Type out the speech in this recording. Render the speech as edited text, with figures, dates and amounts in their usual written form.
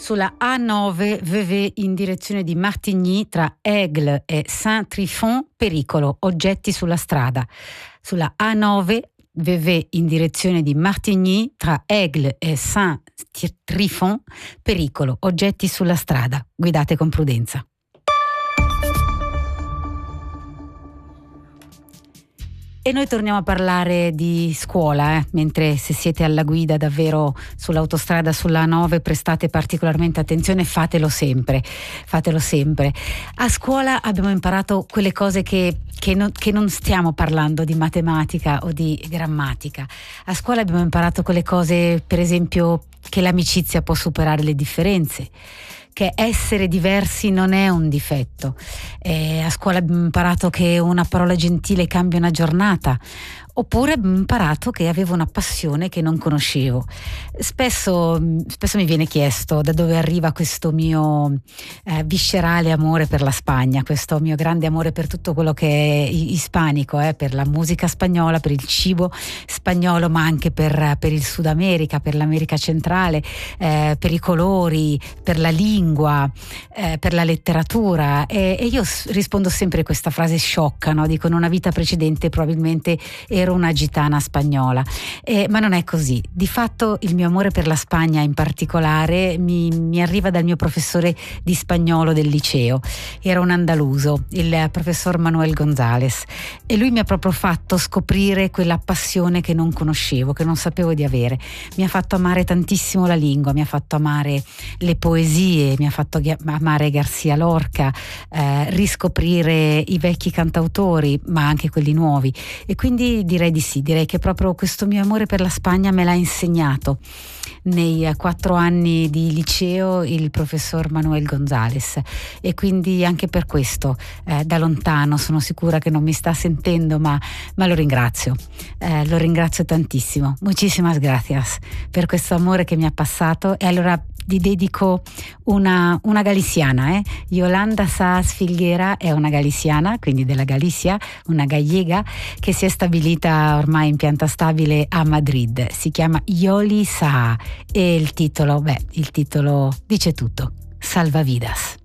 Sulla A9 VV in direzione di Martigny tra Aigle e Saint-Trifon, pericolo, oggetti sulla strada. Sulla A9 VV in direzione di Martigny tra Aigle e Saint-Trifon, pericolo, oggetti sulla strada. Guidate con prudenza. E noi torniamo a parlare di scuola, mentre se siete alla guida davvero sull'autostrada, sulla A9, prestate particolarmente attenzione, fatelo sempre. A scuola abbiamo imparato quelle cose che non stiamo parlando di matematica o di grammatica. A scuola abbiamo imparato quelle cose, per esempio, che l'amicizia può superare le differenze, che essere diversi non è un difetto. A scuola abbiamo imparato che una parola gentile cambia una giornata, oppure abbiamo imparato che avevo una passione che non conoscevo. Spesso mi viene chiesto da dove arriva questo mio viscerale amore per la Spagna, questo mio grande amore per tutto quello che è ispanico, per la musica spagnola, per il cibo spagnolo, ma anche per il Sud America, per l'America centrale, per i colori, per la lingua, per la letteratura. E io rispondo sempre questa frase sciocca, no? Dico, in una vita precedente probabilmente ero una gitana spagnola, ma non è così. Di fatto il mio amore per la Spagna in particolare mi arriva dal mio professore di spagnolo del liceo. Era un andaluso, il professor Manuel González, e lui mi ha proprio fatto scoprire quella passione che non conoscevo, che non sapevo di avere. Mi ha fatto amare tantissimo la lingua, mi ha fatto amare le poesie, mi ha fatto amare García Lorca, riscoprire i vecchi cantautori, ma anche quelli nuovi. E quindi direi di sì, direi che proprio questo mio amore per la Spagna me l'ha insegnato nei 4 anni di liceo il professor Manuel González, e quindi anche per questo da lontano, sono sicura che non mi sta sentendo, ma lo ringrazio tantissimo. Muchísimas gracias per questo amore che mi ha passato. E allora vi dedico una galiciana. Yolanda Saaz Filguera è una galiciana, quindi della Galicia, una gallega che si è stabilita ormai in pianta stabile a Madrid. Si chiama Yoli Saa e il titolo dice tutto: Salvavidas.